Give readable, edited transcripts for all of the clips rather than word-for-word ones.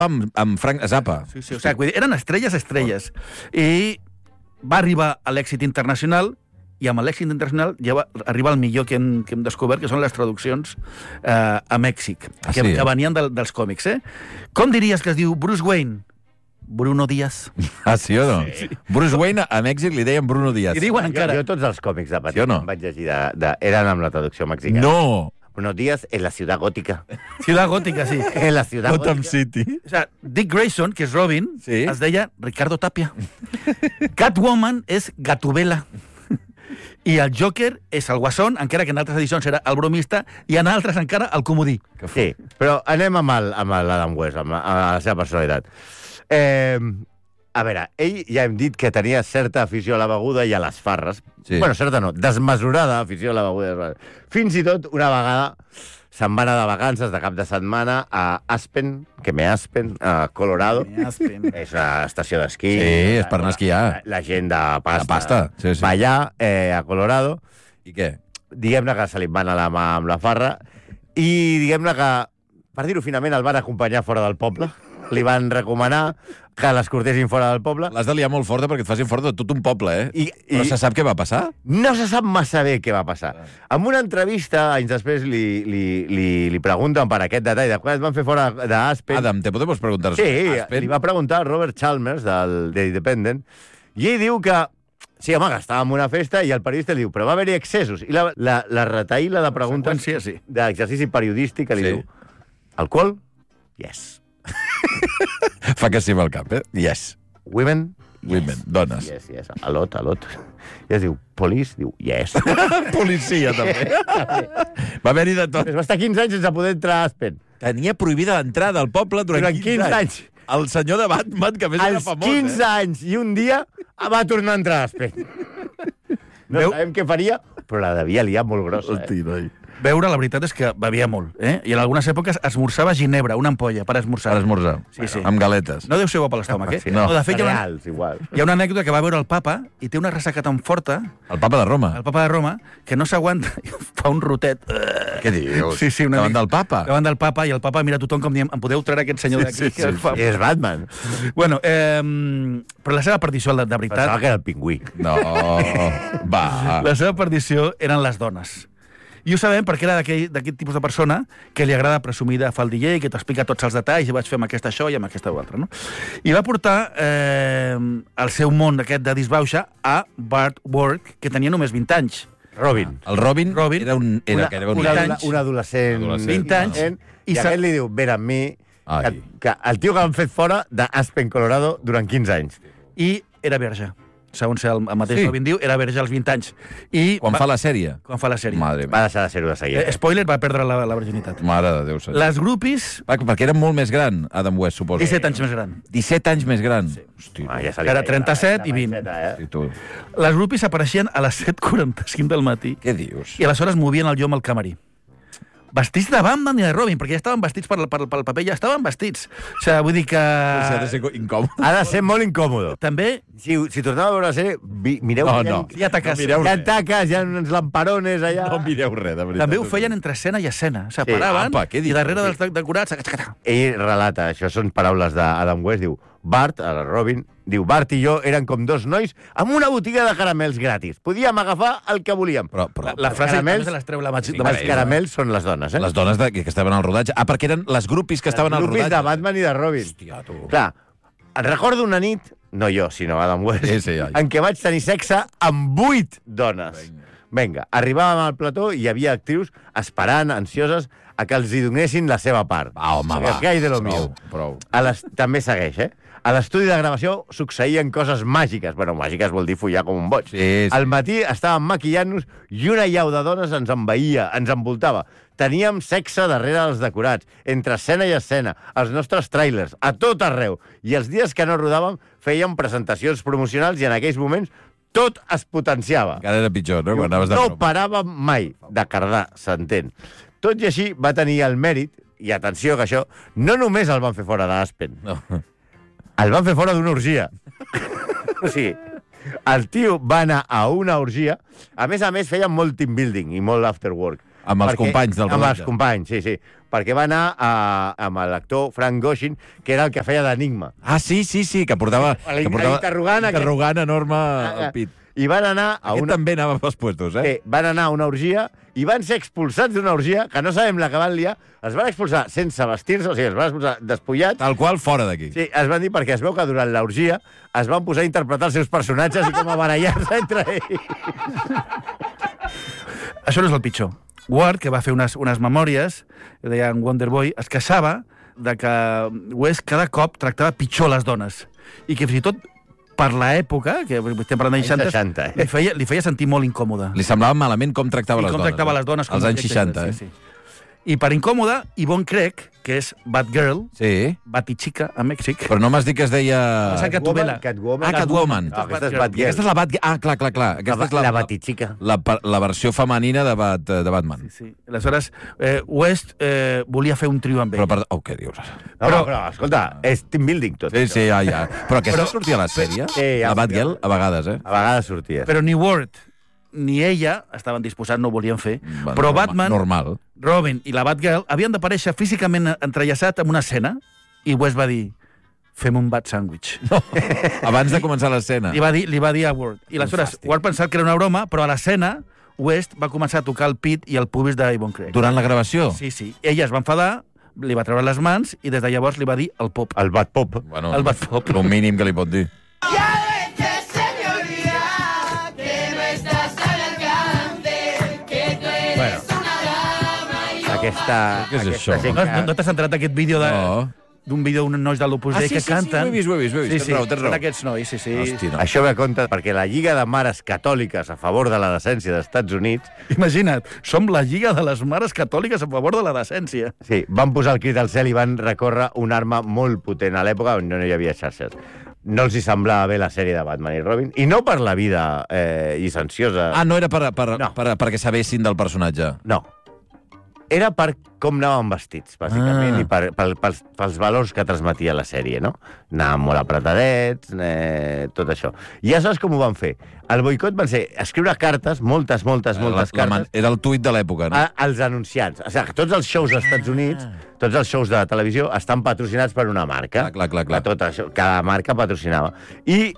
amb Frank Zappa. Sí, o sigui, eren estrelles. I va arribar a l'èxit internacional, i amb l'èxit internacional ja va arribar el millor que hem descobert, que són les traduccions a Mèxic, que venien dels còmics. Com diries que es diu Bruce Wayne? Bruno Díaz. Ah, sí o no? Sí. Bruce Wayne a Mèxic li deien Bruno Díaz. I diuen encara. Jo tots els còmics de petit em vaig llegir eren amb la traducció mexicana. No! Bruno Díaz en la ciutat gòtica. Ciutat gòtica, sí. En la ciutat Gotham gòtica. City. O sigui, Dick Grayson, que és Robin, es deia Ricardo Tapia. Catwoman és Gatubela. I el Joker és el Guasón, encara que en altres edicions era el bromista, i en altres encara el comodí. Sí, però anem amb l'Adam West, amb la seva personalitat. A veure, ell ja hem dit que tenia certa afició a la beguda i a les farres. Sí. Bueno, certa no, desmesurada afició a la beguda. Fins i tot, una vegada, se'n va anar de vacances de cap de setmana a Aspen, a Colorado. És una estació d'esquí. Sí, és per anar a esquiar. La gent de pasta. De pasta, sí. Va allà, a Colorado. I què? Diguem-ne que se li va anar la mà amb la farra i diguem-ne que, per dir-ho finament, el van acompanyar fora del poble. Li van recomanar que l'escortessin fora del poble. L'has de liar molt forta perquè et facin fora de tot un poble, Però se sap què va passar? No se sap massa bé què va passar. En una entrevista, anys després, li pregunten per aquest detall de quan es van fer fora d'Aspen. Adam, te podemos preguntar sobre Aspen? Sí, li va preguntar Robert Chalmers, de Independent, i ell diu que sí, home, que estava en una festa i el periodista li diu, però va haver-hi excessos. I la retaïla de preguntes d'exercici periodístic li diu, alcohol? Yes. Fa que sí amb el cap, Yes. Women? Women, dones. Yes. A lot. I es diu, police? Diu, yes. Policia, també. Va haver-hi de tot. Va estar 15 anys sense poder entrar a Aspen. Tenia prohibida l'entrada al poble durant 15 anys. El senyor de Batman, que més era famós. Als 15 anys i un dia va tornar a entrar a Aspen. No sabem què faria, però la devia liar molt grossa. Hosti, noi. Veure, la veritat és que bevia molt, I en algunes èpoques esmorzava ginebra, una ampolla, per esmorzar. Per esmorzar, sí. Amb galetes. No deu ser bo per l'estómac, No, de fet, igual. Hi ha una anècdota que va veure el papa i té una ressaca tan forta... El papa de Roma? El papa de Roma, que no s'aguanta i fa un rotet. Què dius? Sí, davant del papa? Davant del papa, i el papa mira tothom com dient, em podeu treure aquest senyor d'aquí? Sí. És Batman. Bueno, però la seva perdició, de veritat... Pensava que era el pingüí. No, va. La seva perdició eren les dones. I ho sabem perquè era d'aquest tipus de persona que li agrada presumir de faldiller i que t'explica tots els detalls i vaig fer amb aquesta això i amb aquesta o altra, no? I va portar el seu món aquest de disbauxa a Bart Ward, que tenia només 20 anys. Robin. El Robin era un adolescent. 20 anys. I aquest li diu, ven amb mi, que el tio que han fet fora d'Aspen, Colorado, durant 15 anys. I era verge. Segons el mateix Robin diu, era verge als 20 anys. Quan fa la sèrie? Quan fa la sèrie. Madre mia. Va deixar de ser-ho de seguida. Spoiler, va perdre la virginitat. Mare de Déu. Les grupis... Perquè era molt més gran, Adam West, suposo. 17 anys més gran. 17 anys més gran. Sí. Hosti, era 37 i 20. Les grupis apareixien a les 7:45 del matí. Què dius? I aleshores movien el llom al camarí. Vestits de Batman i de Robin, perquè ja estaven vestits pel paper, ja estaven vestits. O sigui, vull dir que... Ha de ser incòmode. Ha de ser molt incòmode. També... Si torneu a veure la sèrie, mireu... No. Hi ha taques. Hi ha taques, hi ha uns lamparones allà... No mireu res, de veritat. També ho feien entre escena i escena. O sigui, paraven i darrere dels decorats... Ell relata, això són paraules d'Adam West, diu... Bart, el Robin, diu, Bart i jo eren com dos nois amb una botiga de caramels gratis. Podíem agafar el que volíem. Però la frase caramels, se les treu la els caramels són les dones, Les dones que estaven al rodatge. Ah, perquè eren les grupis que estaven al rodatge. Les grupis de Batman i de Robin. Hòstia, tu. Clar, et recordo una nit, no jo, sinó Adam West, en què vaig tenir sexe amb 8 dones. Vinga, arribàvem al plató i hi havia actrius esperant, ansioses, a que els hi donessin la seva part. Va, home, va. Què hi de lo meu? També segueix, A l'estudi de gravació succeïen coses màgiques. Bueno, màgiques vol dir follar com un boig. Sí. Al matí estàvem maquillant-nos i una llau de dones ens envaïa, ens envoltava. Teníem sexe darrere els decorats, entre escena i escena, els nostres tràilers, a tot arreu. I els dies que no rodàvem fèiem presentacions promocionals i en aquells moments tot es potenciava. Encara era pitjor, no? Quan anaves de no paràvem mai de cardar, s'entén. Tot i així va tenir el mèrit, i atenció que això, no només el van fer fora d'Aspen. No. El van fer fora d'una orgia. O sigui, el tio va anar a una orgia. A més, feien molt team building i molt after work. Amb els companys del rodatge. Amb els companys, sí. perquè va anar amb l'actor Frank Gorshin, que era el que feia d'Enigma. Ah, sí, que portava L'interrogant enorme al pit. I van anar Aquest també anava pels puestos, van anar a una orgia i van ser expulsats d'una orgia, que no sabem la que van liar, es van expulsar sense vestir-se, o sigui, es van expulsar despullats. Tal qual, fora d'aquí. Sí, es van dir perquè es veu que durant l'orgia es van posar a interpretar els seus personatges i com a barallar-se entre ells. Això no és el pitjor. Ward, que va fer unes memòries, deien Wonderboy, es queixava de que West cada cop tractava pitjor les dones. I que fins i tot per l'època, que estem parlant d'anys 60, li feia sentir molt incòmode. Li semblava malament com tractava les dones. Com tractava les dones. Als anys 60, sí. I per incòmode, Yvonne Craig, que és Batgirl, sí. Batichica, a Mèxic. Però no m'has dit que es deia... Catwoman. Catwoman. No, aquesta és Batgirl. Aquesta és la Batgirl. Ah, clar. Aquesta és la Batichica. La versió femenina de Batman. Sí. Aleshores, West volia fer un trio amb ell. Però, què dius? Però, escolta, és team building tot. Sí, ja. Però aquesta sortia a la sèrie? La Batgirl, a vegades, A vegades sortia. Però ni Ward ni ella estaven disposats, no ho volien fer. Però Batman, normal. Robin i la Batgirl havien d'aparèixer físicament entrellaçat en una escena i West va dir, fem un bat sandwich. No, abans de començar l'escena. Li va dir a Ward. I aleshores, Ward pensava que era una broma, però a l'escena West va començar a tocar el pit i el pubis de Yvonne Craig. Durant la gravació? Sí. Ella es va enfadar, li va treure les mans i des de llavors li va dir el pop. El bat pop. Bueno, el bat pop. El mínim que li pot dir. Què és això? No t'has entrat aquest vídeo d'un vídeo d'uns nois de l'Opus Dei que canten? Sí, ho he vist. Tens raó. Aquests nois, sí. Hosti, no. Això ve a compte perquè la Lliga de Mares Catòliques a favor de la decència dels Estats Units... Imagina't, som la Lliga de les Mares Catòliques a favor de la decència. Sí, van posar el crit al cel i van recórrer una arma molt potent a l'època on no hi havia xarxes. No els hi semblava bé la sèrie de Batman i Robin, i no per la vida llicenciosa. Ah, no era perquè sabessin del personatge. No. Era per com anàvem vestits, bàsicament, i pels valors que transmetia la sèrie, no? Anàvem molt apretadets, tot això. I aleshores com ho van fer? El boicot van ser escriure cartes, moltes cartes... Era el tuit de l'època, no? Als anunciants. O sigui, tots els shows dels Estats Units, tots els shows de televisió, estan patrocinats per una marca. Clar. Tot això, cada marca patrocinava. I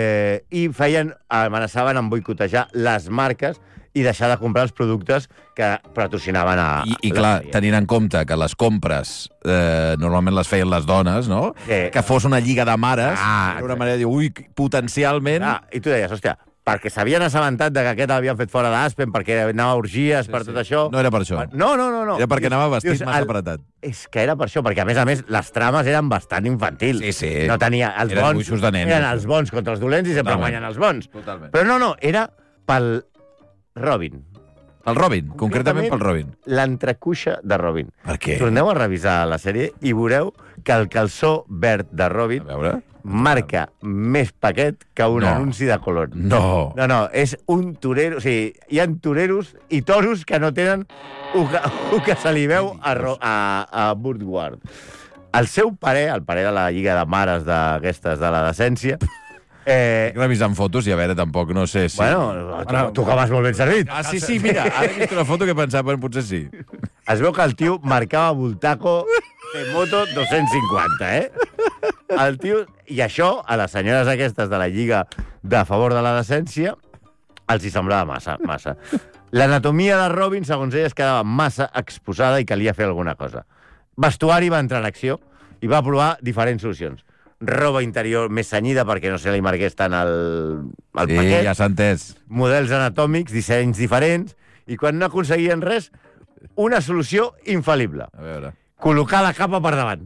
amenaçaven amb boicotejar les marques i deixar de comprar els productes que patrocinaven a... I clar, tenint en compte que les compres normalment les feien les dones, no? Que fos una lliga de mares, era una manera de dir, ui, potencialment... I tu deies, hòstia, perquè s'havien assabentat de que aquest l'havien fet fora d'Aspen, perquè anava a orgies, per tot això... No era per això. No. Era perquè anava vestit massa apretat. És que era per això, perquè a més, les trames eren bastant infantils. Sí. No tenia... Eren dibuixos de nens. Eren els bons contra els dolents i sempre guanyen els bons. Totalment. Però no, era pel Robin. El Robin, concretament pel Robin. L'entrecuixa de Robin. Per què? Torneu a revisar la sèrie i veureu que el calçó verd de Robin marca més paquet que un anunci de color. No, és un torero... O sigui, hi ha toreros i toros que no tenen un que se li veu a Woodward. El seu pare, el pare de la Lliga de Mares d'aquestes de la decència... revisant fotos i a veure, tampoc, no sé si... Bueno, tu que vas molt ben servit. Sí, mira, ara he vist una foto que pensava, potser sí. Es veu que el tio marcava Bultaco de moto 250, El tio... I això, a les senyores aquestes de la Lliga de favor de la decència, els hi semblava massa. L'anatomia de Robin, segons elles, quedava massa exposada i calia fer alguna cosa. Vestuari va entrar en acció i va provar diferents solucions. Roba interior més cenyida perquè no se li marqués tant el paquet. Sí, ja s'ha entès. Models anatòmics, dissenys diferents, i quan no aconseguien res, una solució infal·lible. A veure... Col·locar la capa per davant.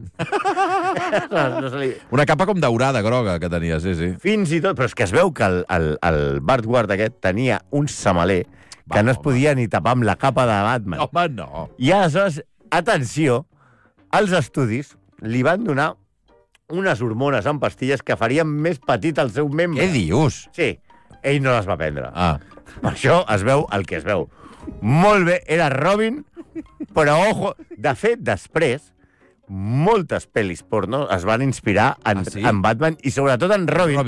Una capa com daurada, groga, que tenia, sí. Fins i tot, però és que es veu que el Bart Ward aquest tenia un samaler que no es podia ni tapar amb la capa de Batman. Home, no. I aleshores, atenció, als estudis li van donar unes hormones en pastilles que farien més petit el seu membre. Què dius? Sí, ell no les va prendre. Per això es veu el que es veu. Molt bé, era Robin, però ojo, de fet, després, moltes pel·lis porno es van inspirar en Batman i sobretot en Robin.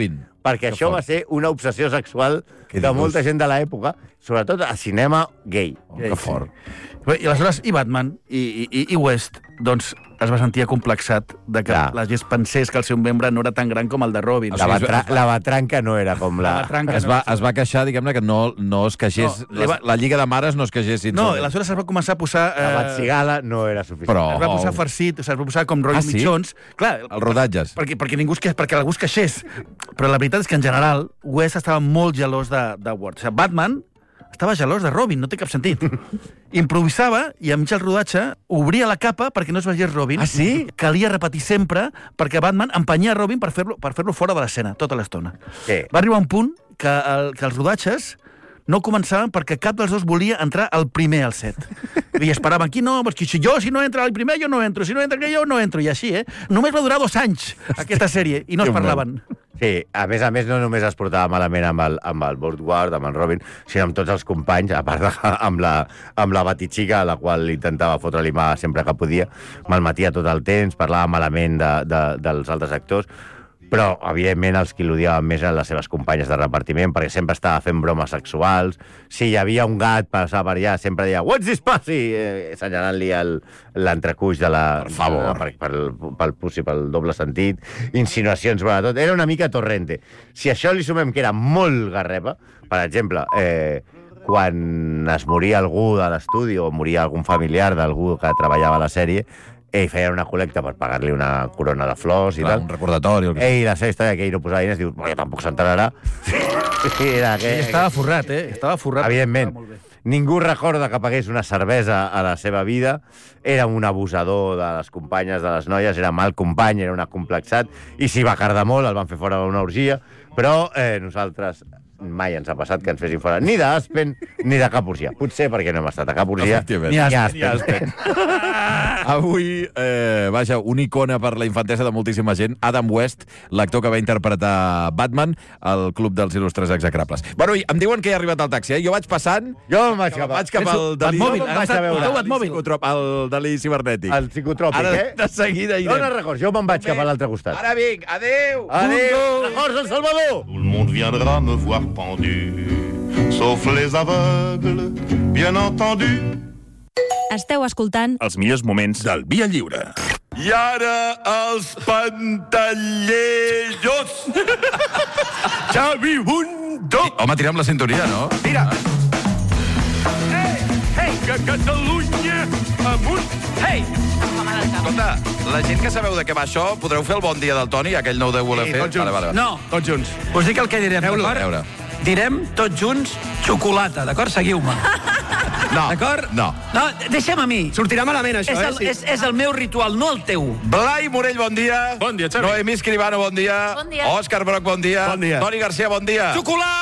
perquè això va ser una obsessió sexual de molta gent de l'època, sobretot a cinema gay. Que fort. I aleshores, i Batman, i West, doncs es va sentir acomplexat de que la gent pensés que el seu membre no era tan gran com el de Robin. La batranca no era com la... Es va queixar, diguem-ne, que no es queixés... La Lliga de Mares no es queixessin. No, aleshores es va començar a posar... La Batcigala no era suficient. Es va posar farcit, es va posar com rotllo mitjons. Clar, els rodatges. Perquè algú es queixés. Però la veritat és que, en general, West estava molt gelós de Ward. O sigui, Batman estava gelós de Robin, no té cap sentit. Improvisava i, enmig del rodatge, obria la capa perquè no es veiés Robin. Ah, sí? Calia repetir sempre perquè Batman empenyia Robin per fer-lo fora de l'escena, tota l'estona. Sí. Va arribar un punt que els rodatges no començaven perquè cap dels dos volia entrar el primer al set. I esperaven, aquí no, perquè si no entra el primer, jo no entro, si no entra aquell, jo no entro, i així, Només va durar 2 anys, aquesta sèrie, i no es parlaven. Sí, a més, no només es portava malament amb el Woodward, amb en Robin, sinó amb tots els companys, a part amb la Batichica, a la qual intentava fotre-li mà sempre que podia, malmetia tot el temps, parlava malament dels altres actors, però, evidentment, els qui l'odiaven més eren les seves companyes de repartiment, perquè sempre estava fent bromes sexuals. Si hi havia un gat passar per allà, sempre deia "What's this pussy?" Assenyalant-li l'entrecuix de la... Per favor. Pel doble sentit. Insinuacions, però tot. Era una mica Torrente. Si això li sumem que era molt garrepa, per exemple, quan es moria algú de l'estudi o moria algun familiar d'algú que treballava a la sèrie, ell feia una col·lecta per pagar-li una corona de flors i tal. Un recordatori. Ell, la seva història, que ell no posava diners, diu, jo tampoc s'enterarà. Estava forrat, Estava forrat. Evidentment. Ningú recorda que pagués una cervesa a la seva vida. Era un abusador de les companyes, de les noies, era mal company, era un acomplexat, i si va cardar molt, el van fer fora d'una orgia, però nosaltres mai ens ha passat que ens fessin fora ni d'Aspen ni de cap orgia. Potser perquè no hem estat a cap orgia ni a Aspen. Avui, vaja, una icona per la infantesa de moltíssima gent, Adam West, l'actor que va interpretar Batman al Club dels Il·lustres Execrables. Bueno, em diuen que he arribat al taxi, Jo vaig passant... Jo vaig cap al Dalí... El Dalí cibernètic. El psicotròpic, Ara, de seguida irem. Dóna records, jo me'n vaig cap a l'altre costat. Ara vinc, adéu! Adéu! Records, El Salvador! Tout le monde viendra me voir pendu, sauf les aveugles, bien entendu. Esteu escoltant els millors moments del Via Lliure. I ara els pantalleros! Xavi Bundó! Home, tira'm la sintonia, no? Tira! Ei, que Catalunya amunt! Ei! Escolta, la gent que sabeu de què va això, podreu fer el bon dia del Toni, aquell nou de voler fer? Tots junts. Vale. No, tots junts. Us dic el que direm, d'acord? Direm tots junts xocolata, d'acord? Seguiu-me. No. D'acord? No. No, deixa'm a mi. Sortirà malament, això, És el meu ritual, no el teu. Blai Morell, bon dia. Bon dia, Xavi. Noemí Escribano, bon dia. Bon dia. Òscar Broc, bon dia. Bon dia. Toni Garcia, bon dia. Xocolata!